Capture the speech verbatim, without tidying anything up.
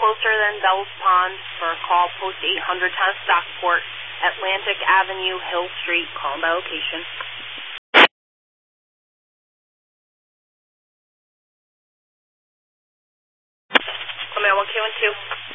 closer than Bell's Pond for a call post eight hundred ten Stockport, Atlantic Avenue, Hill Street. Call by location. Command one K one two.